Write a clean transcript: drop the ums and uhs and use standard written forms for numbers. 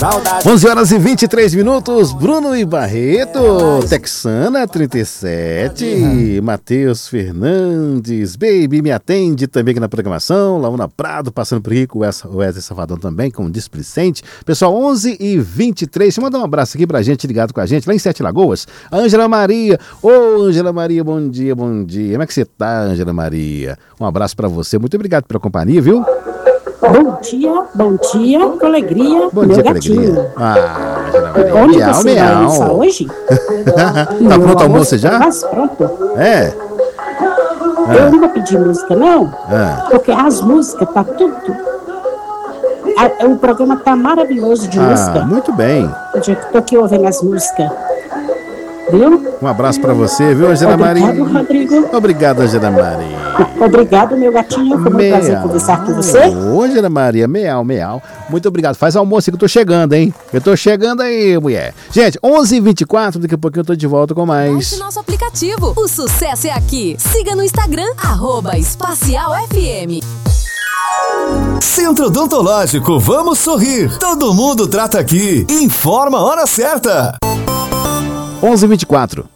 11 horas e 23 minutos. Bruno e Barreto, Texana 37, Matheus Fernandes, Baby Me Atende também aqui na programação, Launa Prado passando por aqui com o Wesley Safadão também com o Displicente. Pessoal, 11 e 23, deixa eu mandar um abraço aqui pra gente ligado com a gente lá em Sete Lagoas. A Ângela Maria, Ângela Maria, bom dia. Como é que você tá, Ângela Maria? Um abraço pra você, muito obrigado pela companhia, viu? Bom dia, com alegria. Bom dia, com alegria. Onde você vai almoçar hoje? Tá pronto o almoço já? Mas pronto. É? Eu não vou pedir música, não. Porque as músicas tá tudo... O programa tá maravilhoso de música. Muito bem. Eu tô aqui ouvindo as músicas. Viu? Um abraço pra você, viu, Angela Maria? Obrigado, Rodrigo. Obrigado, Angela Maria. Obrigado, meu gatinho. Foi um prazer conversar com você. Angela Maria, meau. Muito obrigado. Faz almoço que eu tô chegando, hein? Eu tô chegando aí, mulher. Gente, 11h24, daqui a pouquinho eu tô de volta com mais. Baixe nosso aplicativo. O sucesso é aqui. Siga no Instagram, @espacialfm. Centro Odontológico, vamos sorrir. Todo mundo trata aqui. Informa a hora certa. 11h24.